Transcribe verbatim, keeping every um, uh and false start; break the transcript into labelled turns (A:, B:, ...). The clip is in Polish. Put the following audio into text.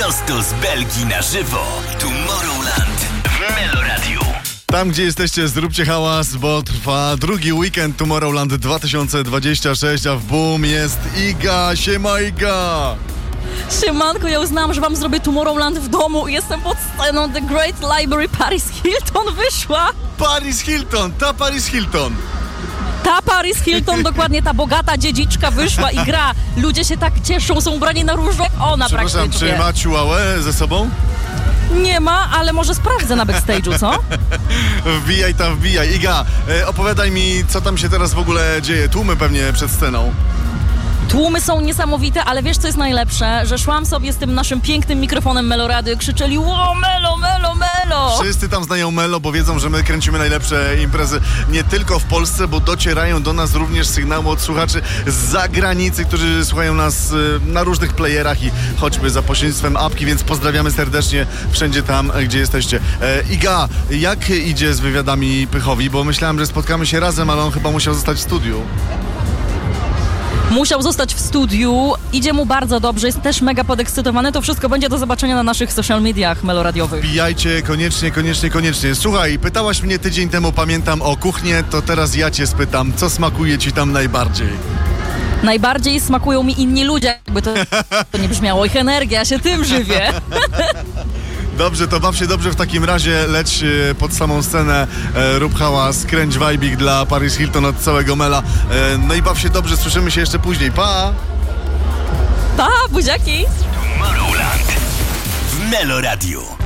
A: Prosto z Belgii na żywo. Tomorrowland w Meloradiu.
B: Tam, gdzie jesteście, zróbcie hałas, bo trwa drugi weekend Tomorrowland dwa tysiące dwudziesty szósty, a w boom jest Iga. Siema, Iga!
C: Siemanko, ja uznałam, że wam zrobię Tomorrowland w domu i jestem pod sceną The Great Library. Paris Hilton wyszła.
B: Paris Hilton, ta Paris Hilton.
C: Ta Paris Hilton, dokładnie ta bogata dziedziczka wyszła i gra. Ludzie się tak cieszą, są ubrani na różne jak ona
B: Przepraszam,
C: praktycznie.
B: czy ma Chihuahua ze sobą?
C: Nie ma, ale może sprawdzę na backstage'u, co?
B: Wbijaj tam, wbijaj. Iga, e, opowiadaj mi, co tam się teraz w ogóle dzieje. Tłumy pewnie przed sceną.
C: Tłumy są niesamowite, ale wiesz, co jest najlepsze? Że szłam sobie z tym naszym pięknym mikrofonem Melorady i krzyczeli: ło, Melo, Melo, Melo!
B: Wszyscy tam znają Melo, bo wiedzą, że my kręcimy najlepsze imprezy nie tylko w Polsce, bo docierają do nas również sygnały od słuchaczy z zagranicy, którzy słuchają nas na różnych playerach i choćby za pośrednictwem apki, więc pozdrawiamy serdecznie wszędzie tam, gdzie jesteście. E, Iga, jak idzie z wywiadami Pychowi? Bo myślałem, że spotkamy się razem, ale on chyba musiał zostać w studiu.
C: Musiał zostać w studiu, idzie mu bardzo dobrze, jest też mega podekscytowany. To wszystko będzie do zobaczenia na naszych social mediach meloradiowych.
B: Wbijajcie koniecznie, koniecznie, koniecznie. Słuchaj, pytałaś mnie tydzień temu, pamiętam, o kuchnię, to teraz ja cię spytam, co smakuje ci tam najbardziej?
C: Najbardziej smakują mi inni ludzie, jakby to, to nie brzmiało. Ich energia, się tym żywię.
B: Dobrze, to baw się dobrze w takim razie, leć e, pod samą scenę, e, rób hałas, kręć wajbik dla Paris Hilton od całego Mela. E, no i baw się dobrze, słyszymy się jeszcze później. Pa!
C: Pa, buziaki!
A: Tomorrowland w Meloradiu.